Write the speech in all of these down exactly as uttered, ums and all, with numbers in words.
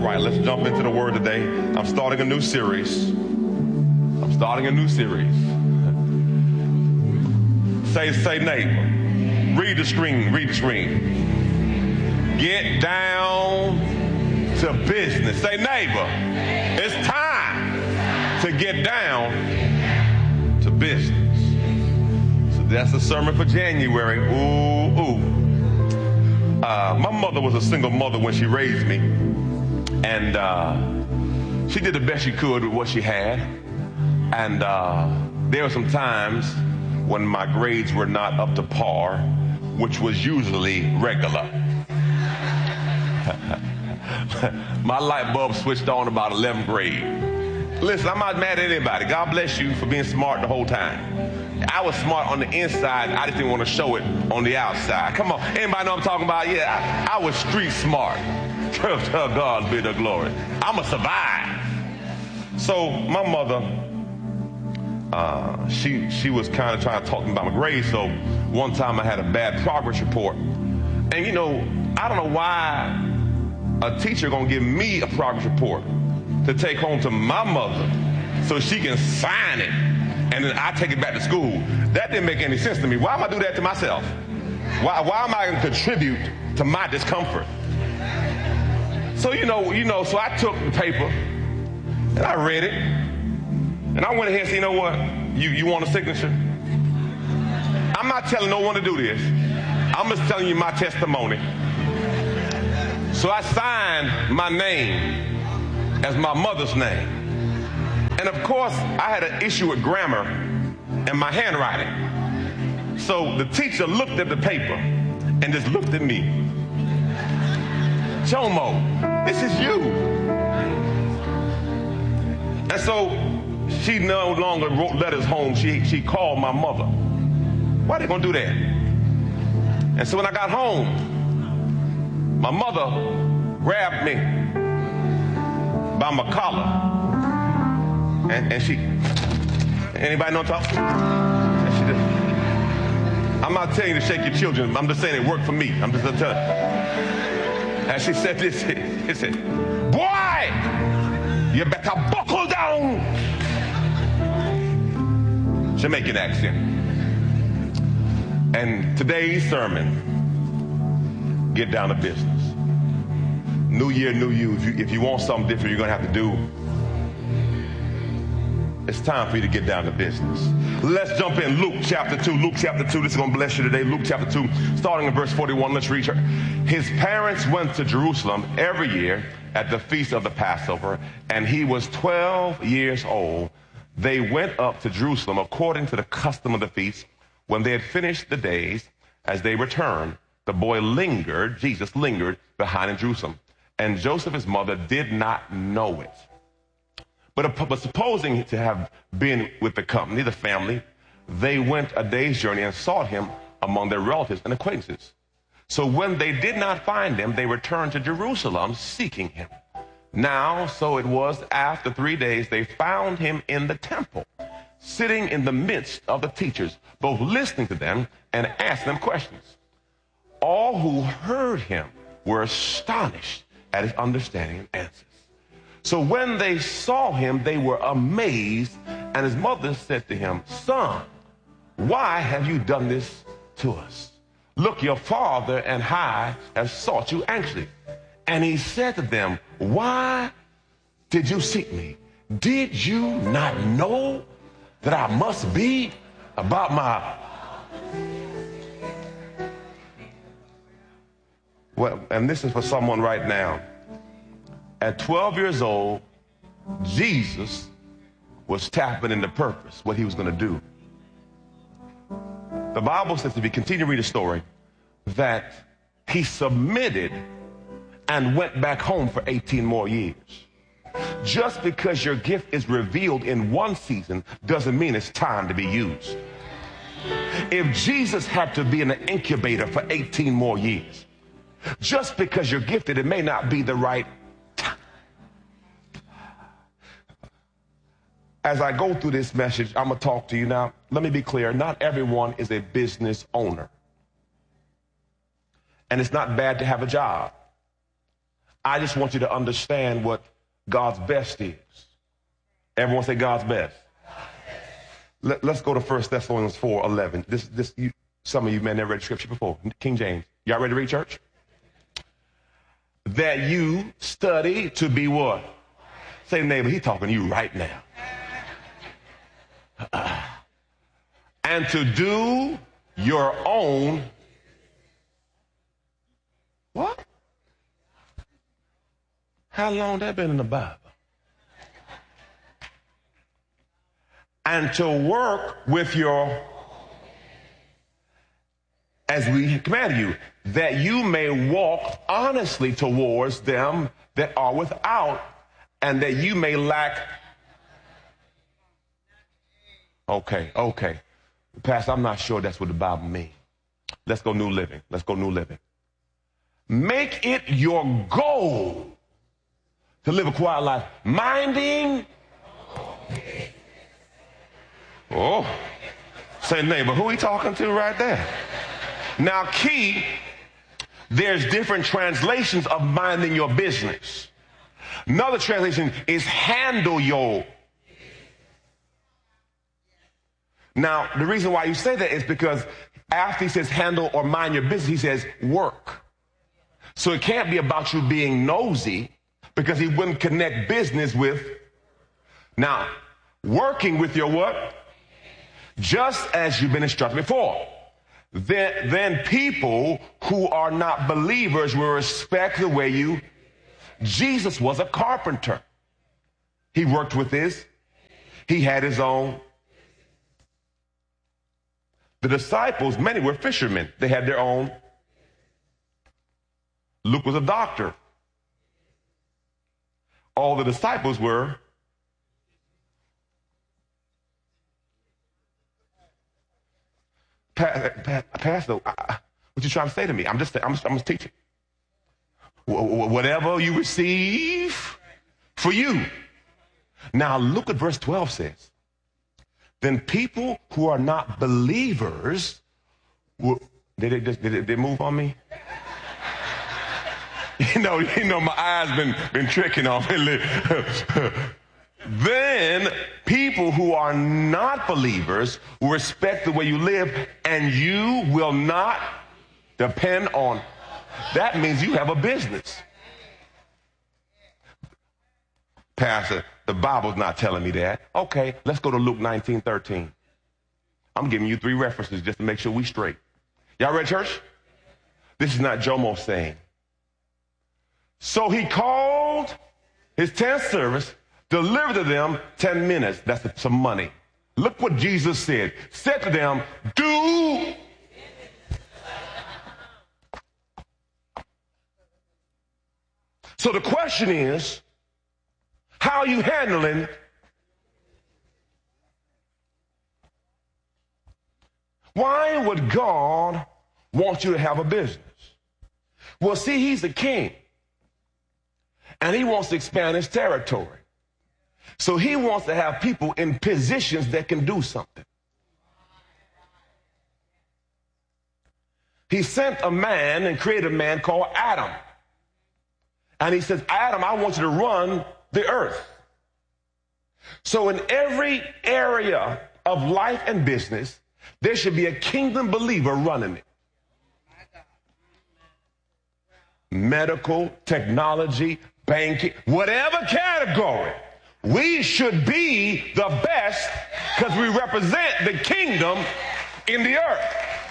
right, let's jump into the word today. I'm starting a new series. I'm starting a new series. Say, say neighbor. Read the screen, read the screen. Get down to business. Say neighbor. It's time to get down to business. So that's the sermon for January. Ooh, ooh. Uh, my mother was a single mother when she raised me. And uh, she did the best she could with what she had. And uh, there were some times when my grades were not up to par, which was usually regular. My light bulb switched on about eleventh grade. Listen, I'm not mad at anybody. God bless you for being smart the whole time. I was smart on the inside. I just didn't want to show it on the outside. Come on. Anybody know what I'm talking about? Yeah, I, I was street smart. Tell God be the glory. I'm going to survive. So my mother, uh, she she was kind of trying to talk to me about my grades. So one time I had a bad progress report. And, you know, I don't know why a teacher going to give me a progress report to take home to my mother so she can sign it. And then I take it back to school. That didn't make any sense to me. Why am I do that to myself? Why, why am I going to contribute to my discomfort? So, you know, you know, so I took the paper and I read it. And I went ahead and said, you know what? You, you want a signature? I'm not telling no one to do this. I'm just telling you my testimony. So I signed my name as my mother's name. And of course, I had an issue with grammar and my handwriting. So the teacher looked at the paper and just looked at me. Jomo, this is you. And so she no longer wrote letters home. She, she called my mother. Why are they going to do that? And so when I got home, my mother grabbed me by my collar. And, and she, anybody know what I'm talking about? She just, I'm not telling you to shake your children. I'm just saying it worked for me. I'm just telling you. And she said this, she said, boy, you better buckle down. Jamaican accent. And today's sermon, get down to business. New year, new you. If you, if you want something different, you're going to have to do. It's time for you to get down to business. Let's jump in. Luke chapter two. Luke chapter two. This is going to bless you today. Luke chapter two, starting in verse forty-one. Let's read her. His parents went to Jerusalem every year at the feast of the Passover, and he was twelve years old. They went up to Jerusalem according to the custom of the feast. When they had finished the days, as they returned, the boy lingered, Jesus lingered behind in Jerusalem. And Joseph, his mother, did not know it. But, but supposing to have been with the company, the family, they went a day's journey and sought him among their relatives and acquaintances. So when they did not find him, they returned to Jerusalem seeking him. Now, so it was after three days, they found him in the temple, sitting in the midst of the teachers, both listening to them and asking them questions. All who heard him were astonished at his understanding and answers. So when they saw him, they were amazed, and his mother said to him, son, why have you done this to us? Look, your father and I have sought you anxiously. And he said to them, why did you seek me? Did you not know that I must be about my... Well, and this is for someone right now. At twelve years old, Jesus was tapping into purpose, what he was going to do. The Bible says, if you continue to read the story, that he submitted and went back home for eighteen more years. Just because your gift is revealed in one season doesn't mean it's time to be used. If Jesus had to be in an incubator for eighteen more years, just because you're gifted, it may not be the right time. As I go through this message, I'm going to talk to you now. Let me be clear. Not everyone is a business owner. And it's not bad to have a job. I just want you to understand what God's best is. Everyone say God's best. Let, let's go to First Thessalonians four eleven. This, this, you, some of you may have never read scripture before. King James. Y'all ready to read, church? That you study to be what? Say, neighbor, he's talking to you right now. Uh, and to do your own. What? How long that been in the Bible? And to work with your, as we command you, that you may walk honestly towards them that are without, and that you may lack. Okay, okay. Pastor, I'm not sure that's what the Bible means. Let's go New Living. Let's go New Living. Make it your goal to live a quiet life, minding. Oh, say neighbor, who he talking to right there? Now, key, there's different translations of minding your business. Another translation is handle your. Now, the reason why you say that is because after he says handle or mind your business, he says work. So it can't be about you being nosy, because he wouldn't connect business with. Now, working with your what? Just as you've been instructed before. Then, then people who are not believers will respect the way you. Jesus was a carpenter. He worked with his. He had his own. The disciples, many were fishermen. They had their own. Luke was a doctor. All the disciples were. Pastor, what you trying to say to me? I'm just, I'm just, I'm just teaching. Whatever you receive for you. Now look what verse twelve says. Then people who are not believers, will, did they just, did they, did they move on me? You know, you know, my eyes been been tricking on me. Then people who are not believers will respect the way you live, and you will not depend on. That means you have a business. Pastor, the Bible's not telling me that. Okay, let's go to Luke nineteen thirteen. I'm giving you three references just to make sure we straight. Y'all ready, church? This is not Jomo saying. So he called his tenth service, delivered to them ten minutes. That's some money. Look what Jesus said. Said to them, do. So the question is, how are you handling? Why would God want you to have a business? Well, see, he's a king. And he wants to expand his territory. So he wants to have people in positions that can do something. He sent a man and created a man called Adam. And he says, Adam, I want you to run the earth. So in every area of life and business, there should be a kingdom believer running it. Medical, technology, banking, whatever category, we should be the best because we represent the kingdom in the earth.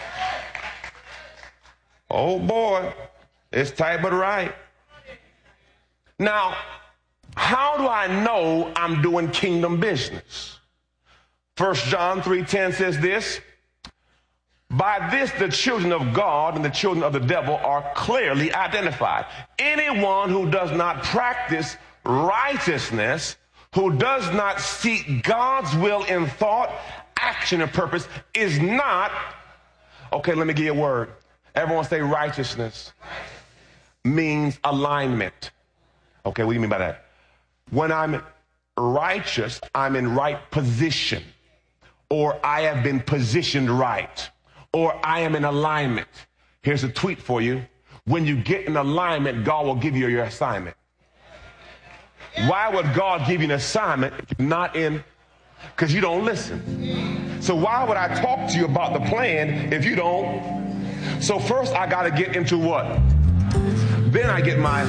Oh boy, it's tight but right. Now, how do I know I'm doing kingdom business? First John three ten says this. By this, the children of God and the children of the devil are clearly identified. Anyone who does not practice righteousness, who does not seek God's will in thought, action, and purpose, is not. Okay, let me give you a word. Everyone say righteousness. Means alignment. Okay, what do you mean by that? When I'm righteous, I'm in right position, or I have been positioned right, or I am in alignment. Here's a tweet for you. When you get in alignment, God will give you your assignment. Why would God give you an assignment if you're not in? Because you don't listen. So why would I talk to you about the plan if you don't? So first I got to get into what? Then I get my...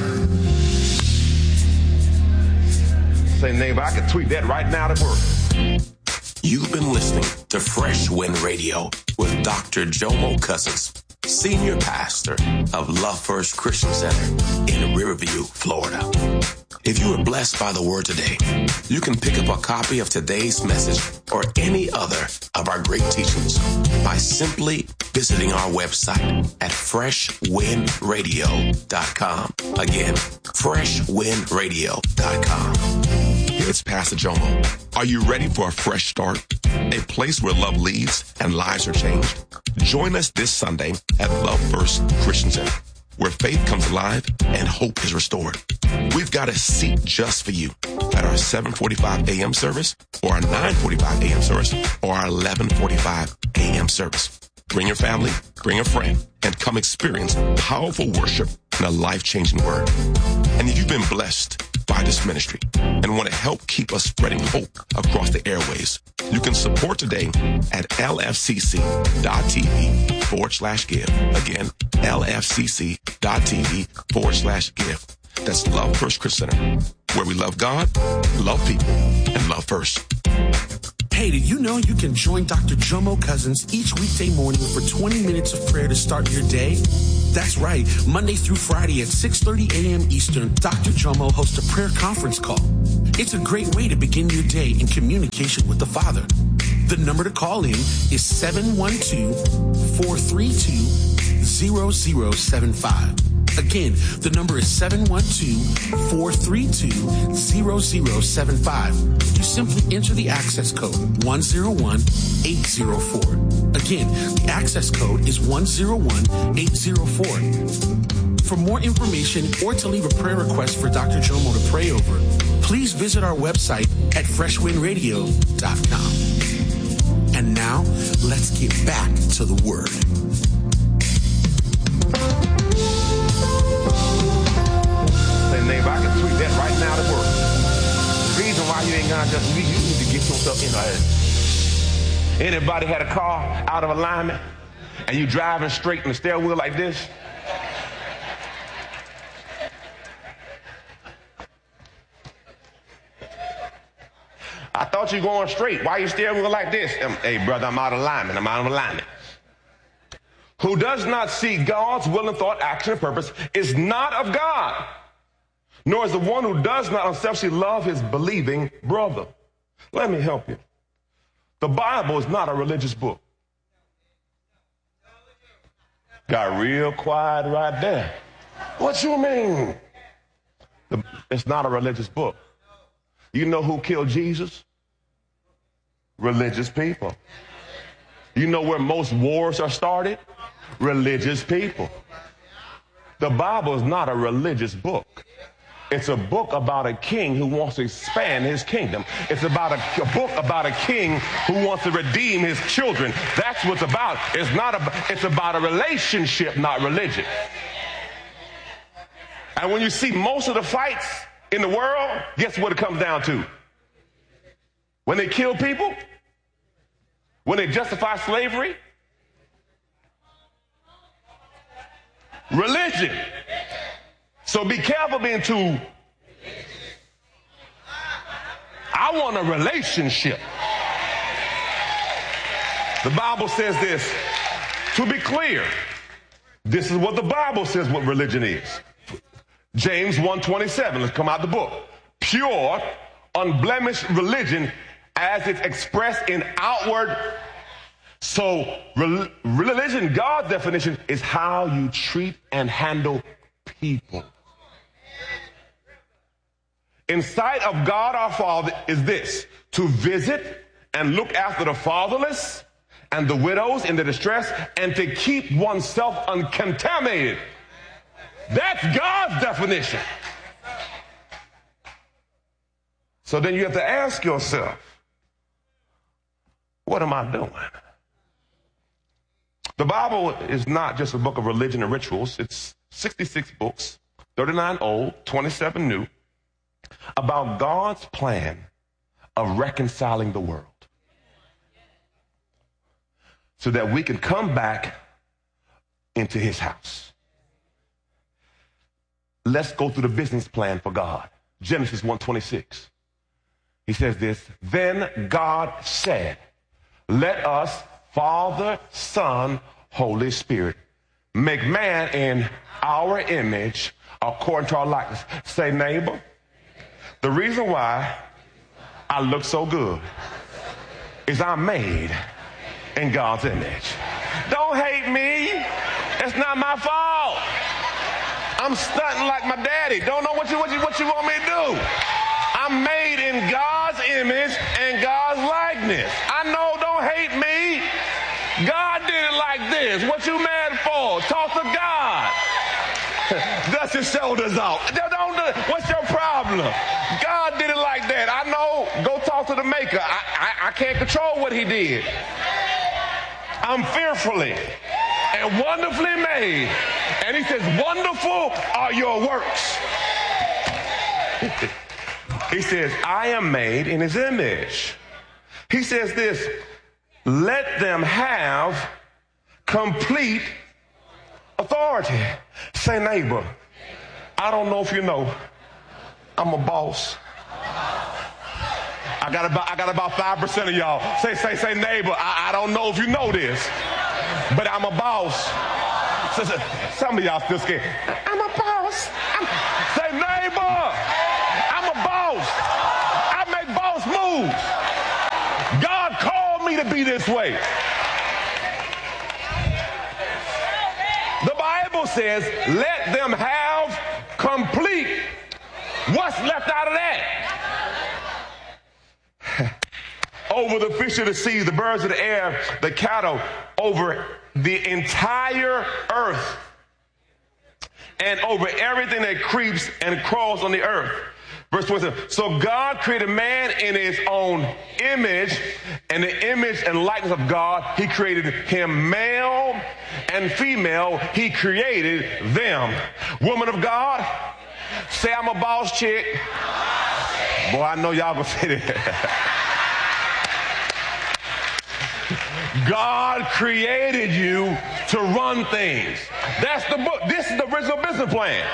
Say, neighbor, I can tweet that right now at work. You've been listening to Fresh Wind Radio with Doctor Jomo Cousins, Senior Pastor of Love First Christian Center in Riverview, Florida. If you were blessed by the word today, you can pick up a copy of today's message or any other of our great teachings by simply visiting our website at fresh wind radio dot com. Again, fresh wind radio dot com. It's Pastor Jomo. Are you ready for a fresh start? A place where love leads and lives are changed? Join us this Sunday at Love First Christian Center, where faith comes alive and hope is restored. We've got a seat just for you at our seven forty-five a.m. service or our nine forty-five a.m. service or our eleven forty-five a.m. service. Bring your family, bring a friend, and come experience powerful worship and a life-changing word. And if you've been blessed by this ministry and want to help keep us spreading hope across the airways, you can support today at lfcc.tv forward slash give. Again, lfcc.tv forward slash give. That's Love First Christian Center, where we love God, love people, and love first. Hey, did you know you can join Doctor Jomo Cousins each weekday morning for twenty minutes of prayer to start your day? That's right. Monday through Friday at six thirty a.m. Eastern, Doctor Jomo hosts a prayer conference call. It's a great way to begin your day in communication with the Father. The number to call in is seven one two, four three two, zero zero seven five. Again, the number is seven one two, four three two, zero zero seven five. You simply enter the access code one zero one eight zero four. Again, the access code is one zero one eight zero four. For more information or to leave a prayer request for Doctor Jomo to pray over, please visit our website at fresh wind radio dot com. And now, let's get back to the Word. Say, neighbor, I can tweet that right now at work. The reason why you ain't gonna just leave, you need to get yourself in there. Anybody had a car out of alignment and you driving straight in the stairwell like this? I thought you were going straight. Why you steering wheel like this? Um, hey, brother, I'm out of alignment. I'm out of alignment. Who does not see God's will and thought, action, and purpose is not of God, nor is the one who does not unselfishly love his believing brother. Let me help you. The Bible is not a religious book. Got real quiet right there. What you mean? The, it's not a religious book. You know who killed Jesus? Religious people. You know where most wars are started? Religious people. The Bible is not a religious book. It's a book about a king who wants to expand his kingdom. It's about a, a book about a king who wants to redeem his children. That's what it's about. It's not a, it's about a relationship, not religion. And when you see most of the fights in the world, guess what it comes down to? When they kill people, when they justify slavery, religion. So be careful being too. I want a relationship. The Bible says this. To be clear, this is what the Bible says what religion is. James one twenty-seven, let's come out the book. Pure, unblemished religion as it's expressed in outward. So re- religion, God's definition, is how you treat and handle people. In sight of God our Father is this: to visit and look after the fatherless and the widows in their distress, and to keep oneself uncontaminated. That's God's definition. So then you have to ask yourself, what am I doing? The Bible is not just a book of religion and rituals. It's sixty-six books, thirty-nine old, twenty-seven new, about God's plan of reconciling the world so that we can come back into his house. Let's go through the business plan for God. Genesis one twenty-six. He says this, then God said, let us, Father, Son, Holy Spirit, make man in our image according to our likeness. Say, neighbor, the reason why I look so good is I'm made in God's image. Don't hate me. It's not my fault. I'm stunting like my daddy. Don't know what you, what you, what you want me to do. I'm made in God's image and God's likeness. I know, don't hate me. God did it like this. What you mad for? Talk to God. Dust your shoulders off. Don't do it. What's your problem? God did it like that. I know. Go talk to the maker. I, I, I can't control what he did. I'm fearfully and wonderfully made. And he says, wonderful are your works. He says, I am made in his image. He says this, let them have complete authority. Say, neighbor, I don't know if you know, I'm a boss. I got about, I got about five percent of y'all. Say, say, say, neighbor, I, I don't know if you know this, but I'm a boss. So, so, some of y'all still scared. I'm a boss. I'm, say, neighbor, I'm a boss. I make boss moves. God called me to be this way. The Bible says, let them have complete. What's left out of that? Over the fish of the sea, the birds of the air, the cattle, over the entire earth, and over everything that creeps and crawls on the earth. Verse twenty-seven. So God created man in his own image, and the image and likeness of God, he created him male and female. He created them. Woman of God, say I'm a boss chick. Boy, I know y'all gonna say that. God created you to run things. That's the book. This is the original business plan.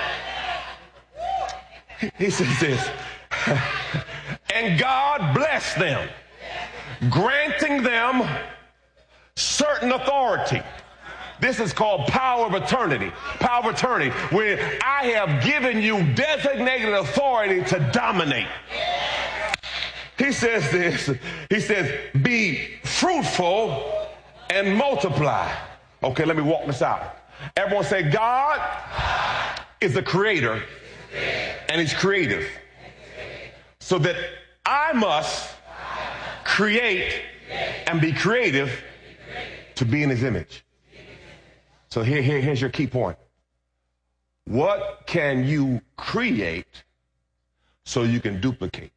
He says this, and God blessed them, granting them certain authority. This is called power of attorney. Power of attorney, where I have given you designated authority to dominate. He says this, he says, be fruitful and multiply. Okay, let me walk this out. Everyone say, God is the creator and he's creative. So that I must create and be creative to be in his image. So here, here, here's your key point. What can you create so you can duplicate?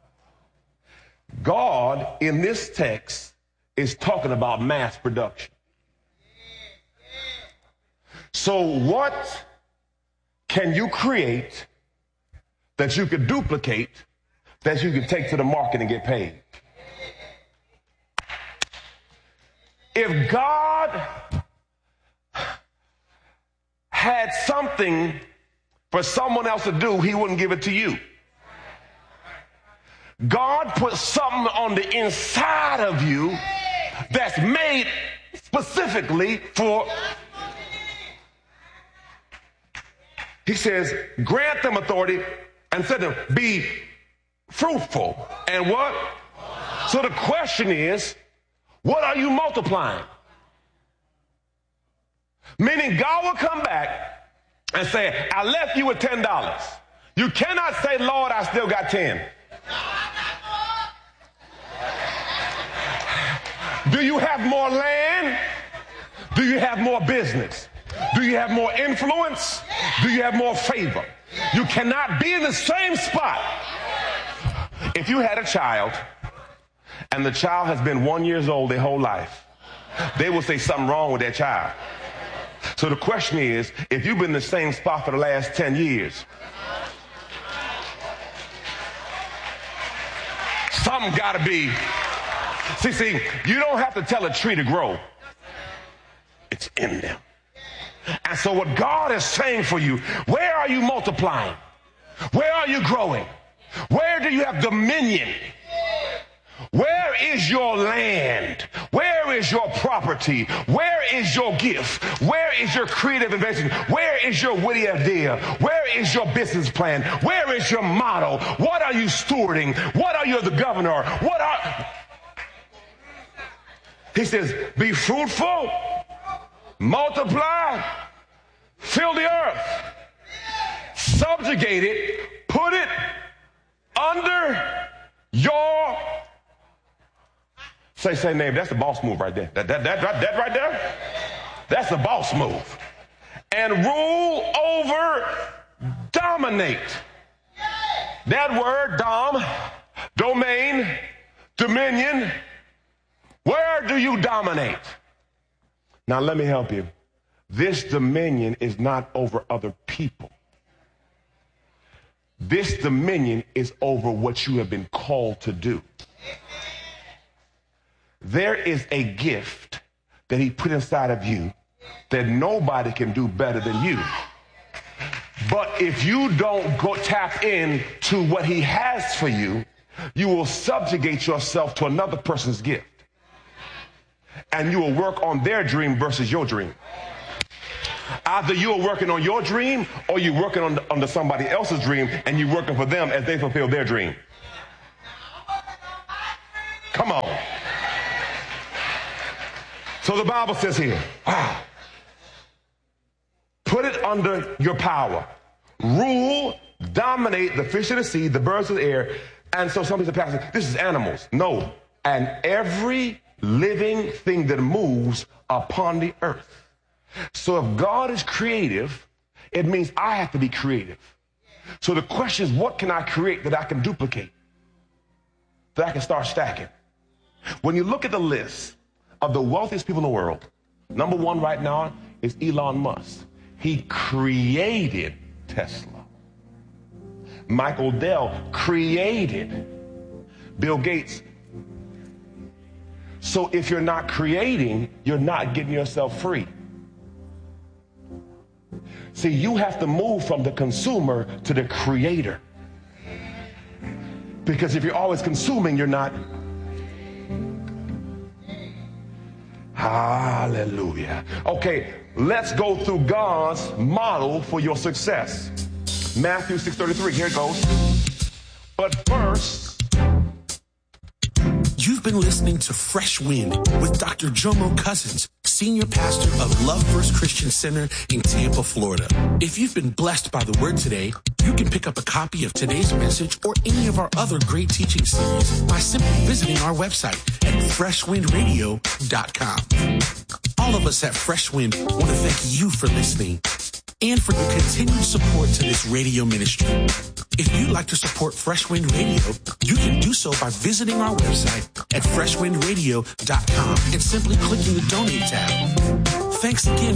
God, in this text, is talking about mass production. So what can you create that you could duplicate, that you could take to the market and get paid? If God had something for someone else to do, he wouldn't give it to you. God put something on the inside of you that's made specifically for. He says, grant them authority and said to them, be fruitful. And what? So the question is, what are you multiplying? Meaning God will come back and say, I left you with ten dollars. You cannot say, Lord, I still got ten. Do you have more land? Do you have more business? Do you have more influence? Do you have more favor? You cannot be in the same spot. If you had a child and the child has been one years old their whole life, they will say something wrong with their child. So the question is, if you've been in the same spot for the last ten years, something got to be. See, see, you don't have to tell a tree to grow. It's in them. And so what God is saying for you, where are you multiplying? Where are you growing? Where do you have dominion? Where is your land? Where is your property? Where is your gift? Where is your creative invention? Where is your witty idea? Where is your business plan? Where is your motto? What are you stewarding? What are you the governor? What are... He says, be fruitful, multiply, fill the earth, subjugate it, put it under your... Say, say, name, that's the boss move right there. That, that, that, that, that right there, that's the boss move. And rule over, dominate. That word, dom, domain, dominion. Where do you dominate? Now, let me help you. This dominion is not over other people. This dominion is over what you have been called to do. There is a gift that he put inside of you that nobody can do better than you. But if you don't go tap into what he has for you, you will subjugate yourself to another person's gift. And you will work on their dream versus your dream. Either you are working on your dream or you're working on the, under somebody else's dream and you're working for them as they fulfill their dream. Come on. So the Bible says here, wow, put it under your power. Rule, dominate the fish of the sea, the birds of the air. And so some people say, Pastor, this is animals. No. And every living thing that moves upon the earth. So if God is creative, it means I have to be creative. So the question is, what can I create that I can duplicate? That I can start stacking? When you look at the list of the wealthiest people in the world, number one right now is Elon Musk. He created Tesla. Michael Dell created Bill Gates. So if you're not creating, you're not getting yourself free. See, you have to move from the consumer to the creator. Because if you're always consuming, you're not. Hallelujah. Okay, let's go through God's model for your success. Matthew six thirty-three, here it goes. But first, you've been listening to Fresh Wind with Doctor Jomo Cousins, Senior Pastor of Love First Christian Center in Tampa, Florida. If you've been blessed by the word today, you can pick up a copy of today's message or any of our other great teaching series by simply visiting our website at fresh wind radio dot com. All of us at Fresh Wind want to thank you for listening and for your continued support to this radio ministry. If you'd like to support Fresh Wind Radio, you can do so by visiting our website at fresh wind radio dot com and simply clicking the donate tab. Thanks again